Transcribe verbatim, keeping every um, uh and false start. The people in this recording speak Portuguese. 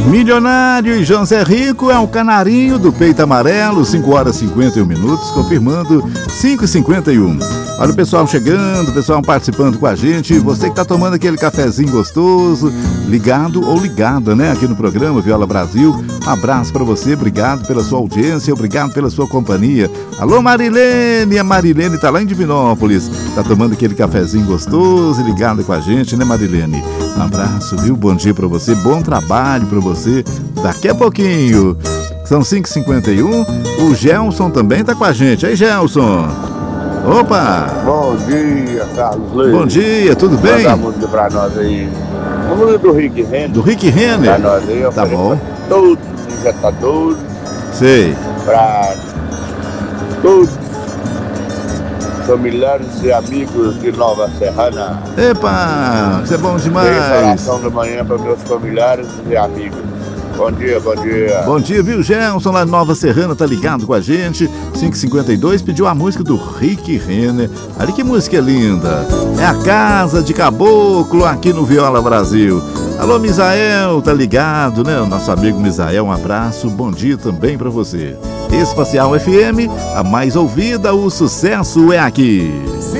Milionário e José Rico é o canarinho do peito amarelo, cinco horas e cinquenta e um minutos, confirmando cinco e cinquenta e um. Olha o pessoal chegando, o pessoal participando com a gente. Você que tá tomando aquele cafezinho gostoso, ligado ou ligada, né? Aqui no programa Viola Brasil. Um abraço pra você, obrigado pela sua audiência, obrigado pela sua companhia. Alô, Marilene, a Marilene tá lá em Divinópolis, tá tomando aquele cafezinho gostoso e ligada com a gente, né, Marilene? Um abraço, viu? Bom dia pra você, bom trabalho pra você. Daqui a pouquinho, são cinco e cinquenta e um, o Gelson também tá com a gente. Aí, Gelson. Opa! Bom dia, Carlos Leite. Bom dia, tudo bem? Manda a música pra nós aí. A música do Rick Renner. Do Rick Renner? Pra nós aí, tá bom. Todos os injetadores. Sei. Pra todos familiares e amigos de Nova Serrana. Epa, isso é bom demais. Oração da manhã para meus familiares e amigos. Bom dia, bom dia. Bom dia, viu, Gelson, lá de Nova Serrana, tá ligado com a gente. cinco e cinquenta e dois, pediu a música do Rick Renner. Olha que música linda. É a Casa de Caboclo aqui no Viola Brasil. Alô, Misael, tá ligado, né? O nosso amigo Misael, um abraço, bom dia também pra você. Espacial F M, a mais ouvida, o sucesso é aqui.